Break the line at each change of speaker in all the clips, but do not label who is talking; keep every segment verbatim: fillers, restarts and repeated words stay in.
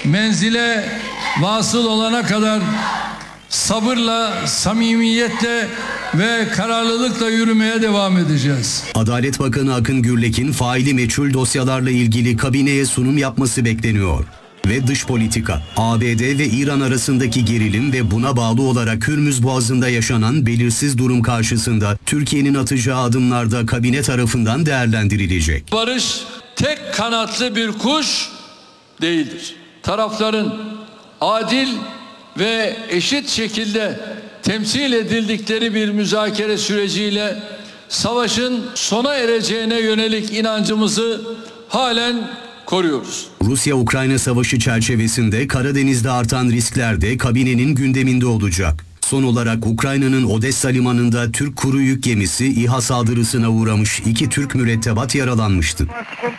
menzile vasıl olana kadar sabırla, samimiyetle ve kararlılıkla yürümeye devam edeceğiz.
Adalet Bakanı Akın Gürlek'in faili meçhul dosyalarla ilgili kabineye sunum yapması bekleniyor. Ve dış politika, A B D ve İran arasındaki gerilim ve buna bağlı olarak Hürmüz Boğazı'nda yaşanan belirsiz durum karşısında Türkiye'nin atacağı adımlarda kabine tarafından değerlendirilecek.
Barış tek kanatlı bir kuş değildir. Tarafların adil ve eşit şekilde temsil edildikleri bir müzakere süreciyle savaşın sona ereceğine yönelik inancımızı halen koruyoruz.
Rusya-Ukrayna savaşı çerçevesinde Karadeniz'de artan riskler de kabinenin gündeminde olacak. Son olarak Ukrayna'nın Odessa limanında Türk kuru yük gemisi İHA saldırısına uğramış, iki Türk mürettebat yaralanmıştı.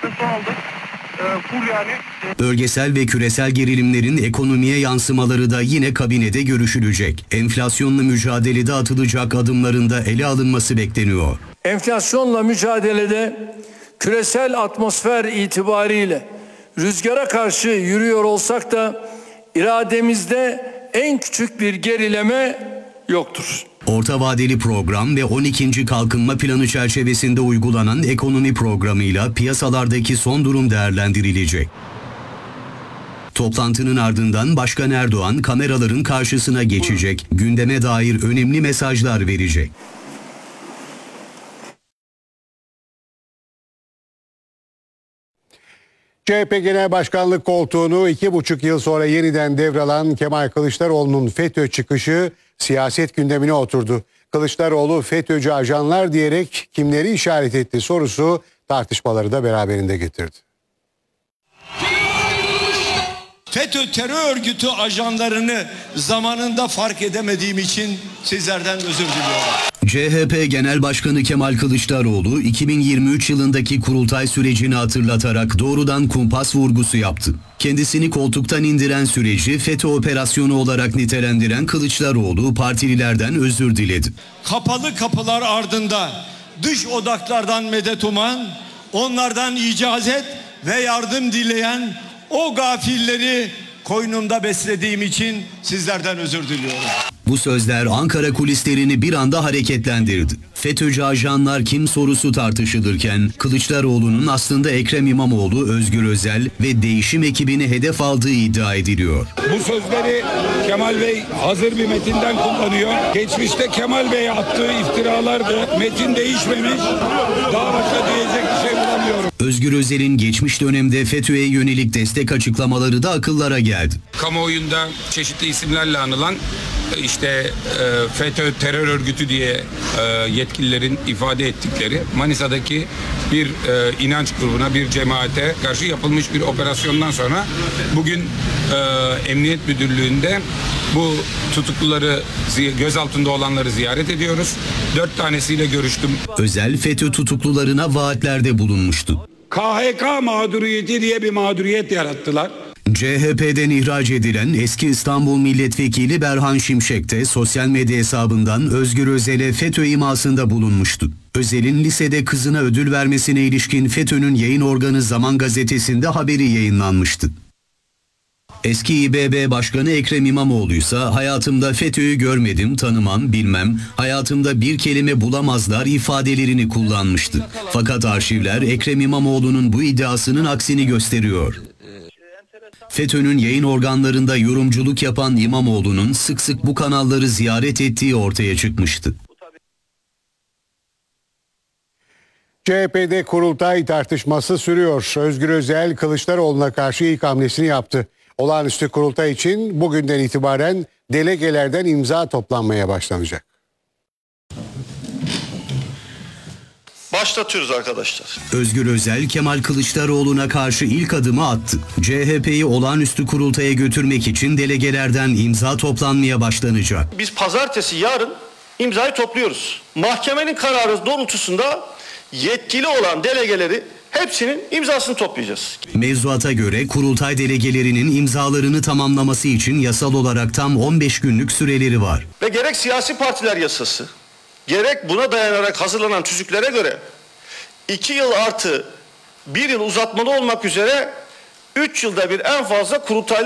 Bölgesel ve küresel gerilimlerin ekonomiye yansımaları da yine kabinede görüşülecek. Enflasyonla mücadelede atılacak adımların da ele alınması bekleniyor.
Enflasyonla mücadelede küresel atmosfer itibariyle rüzgara karşı yürüyor olsak da irademizde en küçük bir gerileme yoktur.
Orta vadeli program ve on ikinci kalkınma planı çerçevesinde uygulanan ekonomi programıyla piyasalardaki son durum değerlendirilecek. Toplantının ardından Başkan Erdoğan kameraların karşısına geçecek, gündeme dair önemli mesajlar verecek.
C H P Genel Başkanlık koltuğunu iki buçuk yıl sonra yeniden devralan Kemal Kılıçdaroğlu'nun FETÖ çıkışı siyaset gündemine oturdu. Kılıçdaroğlu FETÖ'cü ajanlar diyerek kimleri işaret etti sorusu tartışmaları da beraberinde getirdi.
FETÖ terör örgütü ajanlarını zamanında fark edemediğim için sizlerden özür diliyorum.
C H P Genel Başkanı Kemal Kılıçdaroğlu iki bin yirmi üç yılındaki kurultay sürecini hatırlatarak doğrudan kumpas vurgusu yaptı. Kendisini koltuktan indiren süreci FETÖ operasyonu olarak nitelendiren Kılıçdaroğlu partililerden özür diledi.
Kapalı kapılar ardında dış odaklardan medet uman, onlardan icazet ve yardım dileyen o gafilleri koynumda beslediğim için sizlerden özür diliyorum.
Bu sözler Ankara kulislerini bir anda hareketlendirdi. FETÖ'cü ajanlar kim sorusu tartışılırken Kılıçdaroğlu'nun aslında Ekrem İmamoğlu, Özgür Özel ve değişim ekibini hedef aldığı iddia ediliyor.
Bu sözleri Kemal Bey hazır bir metinden kullanıyor. Geçmişte Kemal Bey'e attığı iftiralardı. Metin değişmemiş. Daha başka diyecek bir şey bulamıyorum.
Özgür Özel'in geçmiş dönemde FETÖ'ye yönelik destek açıklamaları da akıllara geldi.
Kamuoyunda çeşitli isimlerle anılan işte e, FETÖ terör örgütü diye e, yetkililerin ifade ettikleri Manisa'daki bir e, inanç grubuna, bir cemaate karşı yapılmış bir operasyondan sonra bugün e, Emniyet Müdürlüğü'nde bu tutukluları, gözaltında olanları ziyaret ediyoruz. Dört tanesiyle görüştüm.
Özel FETÖ tutuklularına vaatlerde bulunmuştu.
K H K mağduriyeti diye bir mağduriyet yarattılar.
C H P'den ihraç edilen eski İstanbul Milletvekili Berhan Şimşek de sosyal medya hesabından Özgür Özel'e FETÖ imasında bulunmuştu. Özel'in lisede kızına ödül vermesine ilişkin FETÖ'nün yayın organı Zaman Gazetesi'nde haberi yayınlanmıştı. Eski İ B B Başkanı Ekrem İmamoğlu ise hayatımda FETÖ'yü görmedim, tanımam, bilmem, hayatımda bir kelime bulamazlar ifadelerini kullanmıştı. Fakat arşivler Ekrem İmamoğlu'nun bu iddiasının aksini gösteriyor. FETÖ'nün yayın organlarında yorumculuk yapan İmamoğlu'nun sık sık bu kanalları ziyaret ettiği ortaya çıkmıştı.
C H P'de kurultay tartışması sürüyor. Özgür Özel Kılıçdaroğlu'na karşı ilk hamlesini yaptı. Olağanüstü kurultay için bugünden itibaren delegelerden imza toplanmaya başlanacak.
Başlatıyoruz arkadaşlar.
Özgür Özel, Kemal Kılıçdaroğlu'na karşı ilk adımı attı. C H P'yi olağanüstü kurultaya götürmek için delegelerden imza toplanmaya başlanacak.
Biz pazartesi yarın imzayı topluyoruz. Mahkemenin kararı doğrultusunda yetkili olan delegeleri hepsinin imzasını toplayacağız.
Mevzuata göre kurultay delegelerinin imzalarını tamamlaması için yasal olarak tam on beş günlük süreleri var.
Ve gerek siyasi partiler yasası, gerek buna dayanarak hazırlanan tüzüklere göre iki yıl artı bir yıl uzatmalı olmak üzere üç yılda bir en fazla kurultay